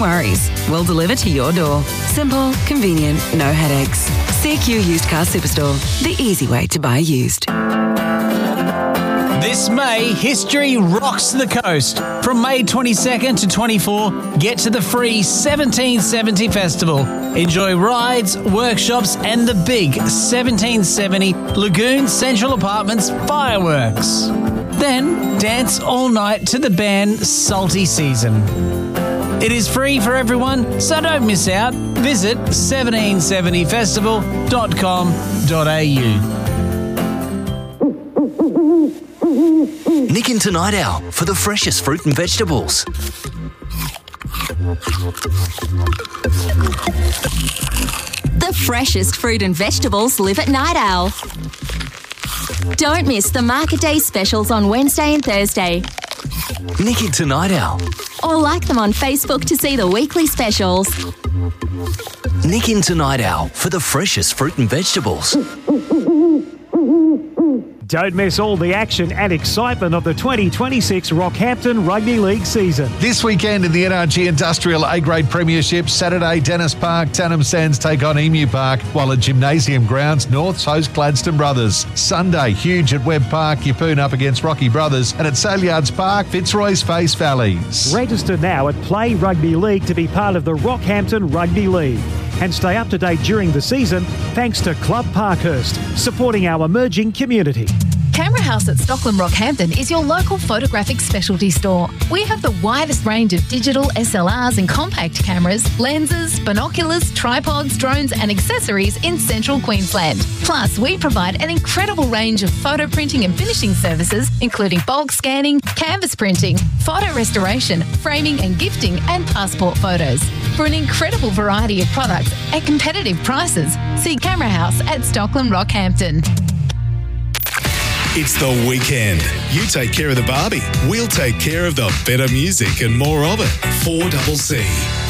worries. We'll deliver to your door. Simple, convenient, no headaches. CQ Used Car Superstore, the easy way to buy used. This May, history rocks the coast. From May 22nd to 24, get to the free 1770 Festival. Enjoy rides, workshops and the big 1770 Lagoon Central Apartments fireworks. Then dance all night to the band Salty Season. It is free for everyone, so don't miss out. Visit 1770festival.com.au. Nick into Night Owl for the freshest fruit and vegetables. The freshest fruit and vegetables live at Night Owl. Don't miss the Market Day specials on Wednesday and Thursday. Nick into Night Owl. Or like them on Facebook to see the weekly specials. Nick into Night Owl for the freshest fruit and vegetables. Don't miss all the action and excitement of the 2026 Rockhampton Rugby League season. This weekend in the NRG Industrial A-Grade Premiership, Saturday, Dennis Park, Tannum Sands take on Emu Park, while at Gymnasium Grounds, Norths host Gladstone Brothers. Sunday, Huge at Webb Park, Yeppoon up against Rocky Brothers, and at Saleyards Park, Fitzroy's face Valleys. Register now at Play Rugby League to be part of the Rockhampton Rugby League. And stay up to date during the season thanks to Club Parkhurst, supporting our emerging community. Camera House at Stockland Rockhampton is your local photographic specialty store. We have the widest range of digital SLRs and compact cameras, lenses, binoculars, tripods, drones and accessories in central Queensland. Plus, we provide an incredible range of photo printing and finishing services, including bulk scanning, canvas printing, photo restoration, framing and gifting, and passport photos. For an incredible variety of products at competitive prices, see Camera House at Stockland Rockhampton. It's the weekend. You take care of the Barbie. We'll take care of the better music and more of it. 4CC.